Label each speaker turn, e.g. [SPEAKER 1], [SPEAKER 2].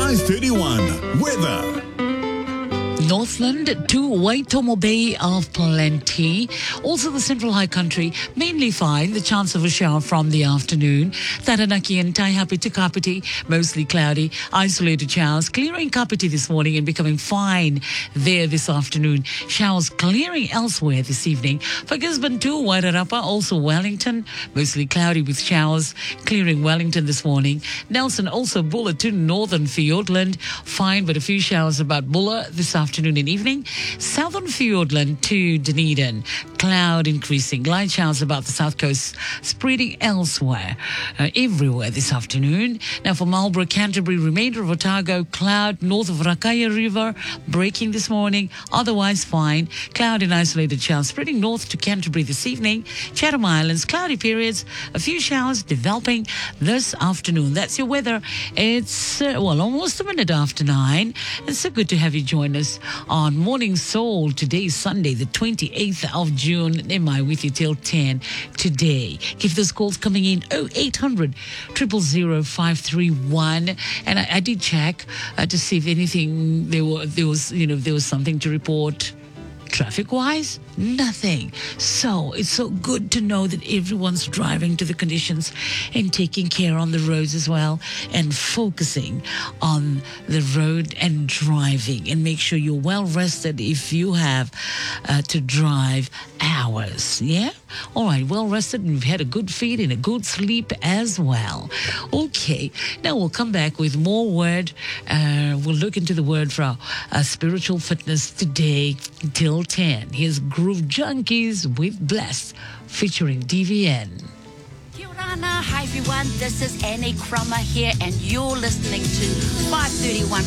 [SPEAKER 1] 5:31 weather.
[SPEAKER 2] Northland to Waitomo Bay of plenty. Also the Central High Country, mainly fine. The chance of a shower from the afternoon. Taranaki and Taihape to Kapiti, mostly cloudy. Isolated showers clearing Kapiti this morning and becoming fine there this afternoon. Showers clearing elsewhere this evening. For Gisborne to Wairarapa, also Wellington, mostly cloudy with showers clearing Wellington this morning. Nelson, also Bulla to Northern Fiordland, fine but a few showers about Bulla this afternoon and evening. Southern Fiordland to Dunedin, cloud increasing. Light showers about the south coast, spreading elsewhere, everywhere this afternoon. Now for Marlborough, Canterbury, remainder of Otago, cloud north of Rakaya River, breaking this morning, otherwise fine. Cloud and isolated showers spreading north to Canterbury this evening. Chatham Islands, cloudy periods, a few showers developing this afternoon. That's your weather. It's, almost a minute after 9. It's so good to have you join us on Morning Soul. Today, Sunday, the 28th of June. Am I with you till 10 today? Keep those calls coming in. 0800 000 531. And I did check to see if anything there was something to report. Traffic-wise, nothing. So it's so good to know that everyone's driving to the conditions and taking care on the roads as well and focusing on the road and driving, and make sure you're well rested if you have to drive hours. Yeah? All right, well rested, and you've had a good feed and a good sleep as well. Okay, now we'll come back with more word. We'll look into the word for our spiritual fitness today till 10. Here's Groove Junkies with Blessed featuring DVN.
[SPEAKER 3] Kia ora, hi everyone, this is Annie Crummer here and you're listening to 531